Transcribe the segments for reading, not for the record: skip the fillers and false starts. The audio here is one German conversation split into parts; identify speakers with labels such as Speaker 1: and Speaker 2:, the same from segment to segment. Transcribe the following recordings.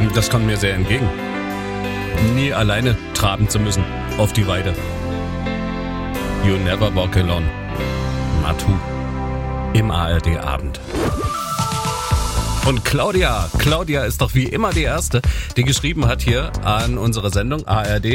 Speaker 1: Das kommt mir sehr entgegen. Nie alleine traben zu müssen auf die Weide. You never walk alone. Matu. Im ARD-Abend. Und Claudia ist doch wie immer die Erste, die geschrieben hat hier an unsere Sendung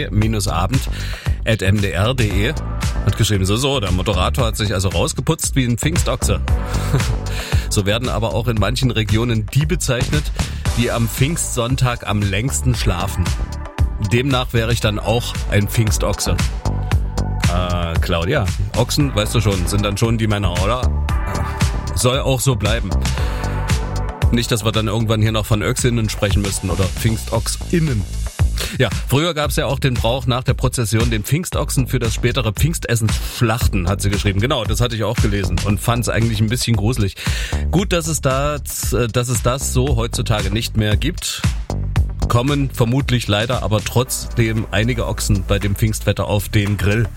Speaker 1: ard-abend@mdr.de. Hat geschrieben, so, der Moderator hat sich also rausgeputzt wie ein Pfingstochse. So werden aber auch in manchen Regionen die bezeichnet, die am Pfingstsonntag am längsten schlafen. Demnach wäre ich dann auch ein Pfingstochse. Claudia, Ochsen, weißt du schon, sind dann schon die Männer, oder? Soll auch so bleiben. Nicht, dass wir dann irgendwann hier noch von Öchsinnen sprechen müssten oder Pfingstochsinnen. Ja, früher gab es ja auch den Brauch, nach der Prozession den Pfingstochsen für das spätere Pfingstessen schlachten, hat sie geschrieben. Genau, das hatte ich auch gelesen und fand es eigentlich ein bisschen gruselig. Gut, dass es das so heutzutage nicht mehr gibt. Kommen vermutlich leider aber trotzdem einige Ochsen bei dem Pfingstwetter auf den Grill.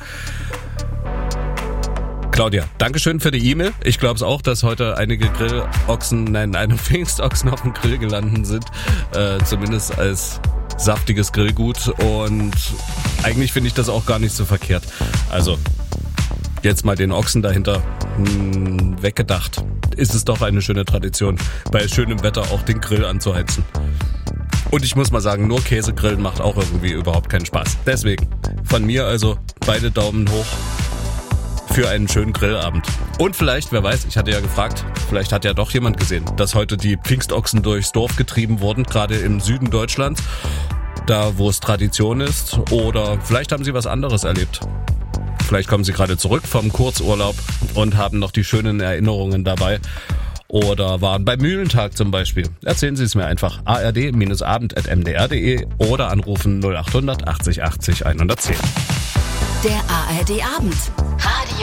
Speaker 1: Claudia, Dankeschön für die E-Mail. Ich glaube es auch, dass heute einige einige Pfingstochsen auf dem Grill gelandet sind. Zumindest als saftiges Grillgut. Und eigentlich finde ich das auch gar nicht so verkehrt. Also, jetzt mal den Ochsen dahinter weggedacht. Ist es doch eine schöne Tradition, bei schönem Wetter auch den Grill anzuheizen. Und ich muss mal sagen, nur Käsegrillen macht auch irgendwie überhaupt keinen Spaß. Deswegen, von mir also beide Daumen hoch für einen schönen Grillabend. Und vielleicht, wer weiß, ich hatte ja gefragt, vielleicht hat ja doch jemand gesehen, dass heute die Pfingstochsen durchs Dorf getrieben wurden, gerade im Süden Deutschlands, da wo es Tradition ist. Oder vielleicht haben sie was anderes erlebt. Vielleicht kommen sie gerade zurück vom Kurzurlaub und haben noch die schönen Erinnerungen dabei. Oder waren beim Mühlentag zum Beispiel. Erzählen Sie es mir einfach. ard-abend@mdr.de oder anrufen 0800 80 80 110.
Speaker 2: Der ARD-Abend.